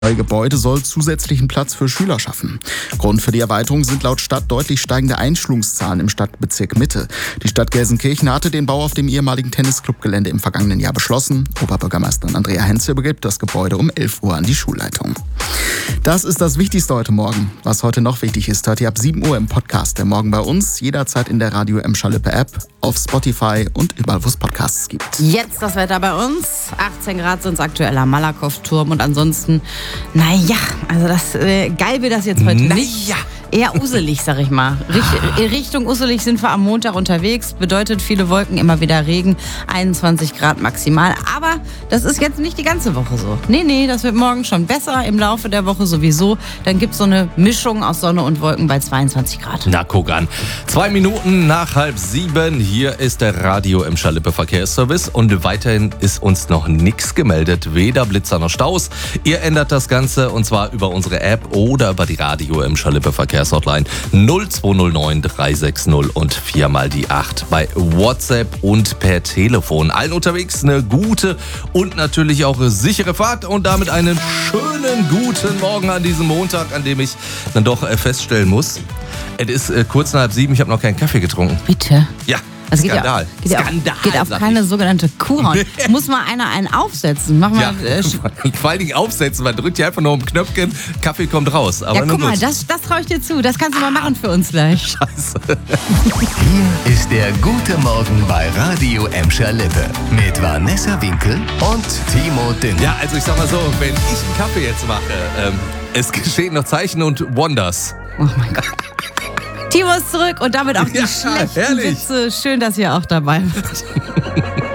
Das neue Gebäude soll zusätzlichen Platz für Schüler schaffen. Grund für die Erweiterung sind laut Stadt deutlich steigende Einschulungszahlen im Stadtbezirk Mitte. Die Stadt Gelsenkirchen hatte den Bau auf dem ehemaligen Tennisclubgelände im vergangenen Jahr beschlossen. Oberbürgermeisterin Andrea Henze übergibt das Gebäude um 11 Uhr an die Schulleitung. Das ist das Wichtigste heute Morgen. Was heute noch wichtig ist, hört ihr ab 7 Uhr im Podcast Der Morgen bei uns, jederzeit in der Radio Emscher-Lippe App, auf Spotify und überall, wo es Podcasts gibt. Jetzt das Wetter bei uns. 18 Grad sind es aktuell am Malakow-Turm und ansonsten, also geil wird das jetzt heute nicht. Eher uselig, sag ich mal. Richtung uselig sind wir am Montag unterwegs. Bedeutet viele Wolken, immer wieder Regen. 21 Grad maximal. Aber das ist jetzt nicht die ganze Woche so. Nee, das wird morgen schon besser. Im Laufe der Woche sowieso. Dann gibt es so eine Mischung aus Sonne und Wolken bei 22 Grad. Na, guck an. 2 Minuten nach 6:30. Hier ist der Radio Emscher-Lippe Verkehrsservice. Und weiterhin ist uns noch nichts gemeldet. Weder Blitzer noch Staus. Ihr ändert das Ganze und zwar über unsere App oder über die Radio Emscher-Lippe Verkehrshotline 0209 360 und 4 mal die 8 bei WhatsApp und per Telefon. Allen unterwegs eine gute und natürlich auch sichere Fahrt und damit einen schönen guten Morgen an diesem Montag, an dem ich dann doch feststellen muss, es ist kurz nach 6:30, ich habe noch keinen Kaffee getrunken. Bitte? Ja. Also Skandal. Geht auf keine sogenannte Kuhhaut. Muss mal einer einen aufsetzen. Mach mal. Vor allen Dingen aufsetzen. Man drückt ja einfach nur um Knöpfchen, Kaffee kommt raus. Aber ja, guck mal, das traue ich dir zu. Das kannst du mal machen für uns gleich. Scheiße. Hier ist der gute Morgen bei Radio Emscher-Lippe. Mit Vanessa Winkel und Timo Dünn. Ja, also ich sag mal so, wenn ich einen Kaffee jetzt mache, es geschehen noch Zeichen und Wonders. Oh mein Gott. Timo ist zurück und damit auch die schlechten herrlich. Witze. Schön, dass ihr auch dabei seid.